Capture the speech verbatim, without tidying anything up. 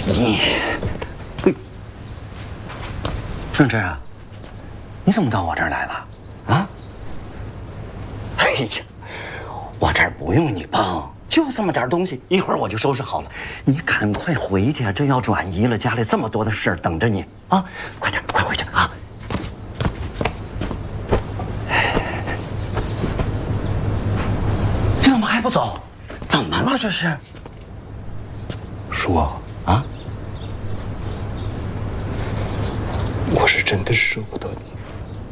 你，郑芝啊，你怎么到我这儿来了？啊？哎呀，我这儿不用你帮，就这么点东西，一会儿我就收拾好了。你赶快回去，这要转移了，家里这么多的事儿等着你啊！快点，快回去啊！这怎么还不走？怎么了这是？ 叔啊， 啊？ 我是真的舍不得你。